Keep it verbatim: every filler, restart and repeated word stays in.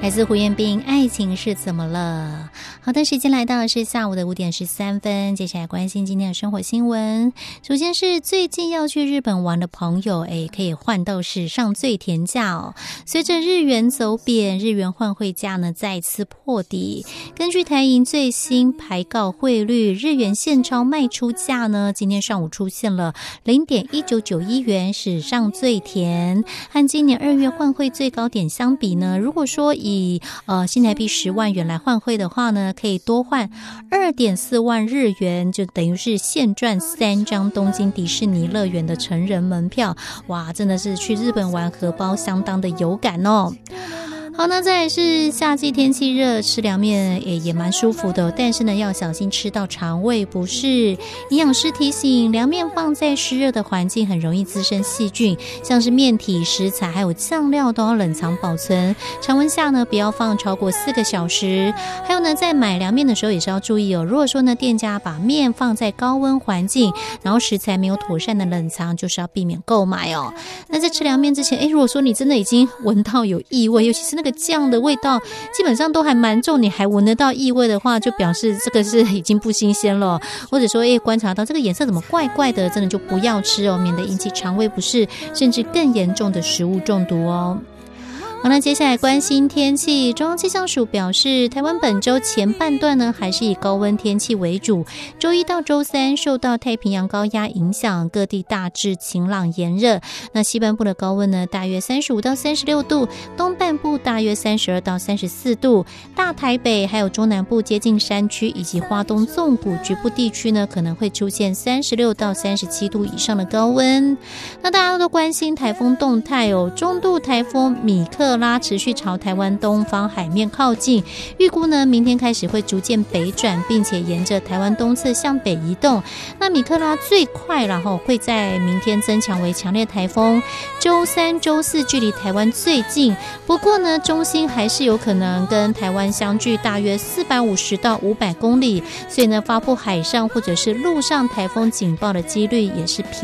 来自胡彦斌，爱情是怎么了？好的，时间来到的是下午的五点十三分，接下来关心今天的生活新闻。首先是最近要去日本玩的朋友，哎，可以换到史上最甜价哦。随着日元走贬，日元换汇价呢再次破底。根据台银最新排告汇率，日元现钞卖出价呢，今天上午出现了 零点一九九一元，史上最甜。和今年二月换汇最高点相比呢，如果说以呃新台币十万元来换汇的话呢，可以多换 二点四万日元，就等于是现赚三张东京迪士尼乐园的成人门票。哇，真的是去日本玩荷包相当的有感哦。好，那再来是夏季天气热，吃凉面也也蛮舒服的，但是呢要小心吃到肠胃不适。营养师提醒，凉面放在湿热的环境很容易滋生细菌，像是面体、食材还有酱料都要冷藏保存，常温下呢不要放超过四个小时。还有呢，在买凉面的时候也是要注意哦，如果说呢店家把面放在高温环境，然后食材没有妥善的冷藏，就是要避免购买哦。那在吃凉面之前，诶，如果说你真的已经闻到有异味，尤其是那个酱的味道基本上都还蛮重，你还闻得到异味的话，就表示这个是已经不新鲜了，或者说诶观察到这个颜色怎么怪怪的，真的就不要吃哦，免得引起肠胃不适，甚至更严重的食物中毒哦。好，那接下来关心天气，中央气象署表示，台湾本周前半段呢还是以高温天气为主，周一到周三受到太平洋高压影响，各地大致晴朗炎热。那西半部的高温呢大约三十五到三十六度，东半部大约三十二到三十四度，大台北还有中南部接近山区以及花东纵谷局部地区呢可能会出现三十六到三十七度以上的高温。那大家都关心台风动态哦，中度台风米克拉持续朝台湾东方海面靠近，预估呢明天开始会逐渐北转，并且沿着台湾东侧向北移动。那米克拉最快然后会在明天增强为强烈台风，周三周四距离台湾最近，不过呢中心还是有可能跟台湾相距大约四百五十到五百公里，所以呢发布海上或者是陆上台风警报的几率也是偏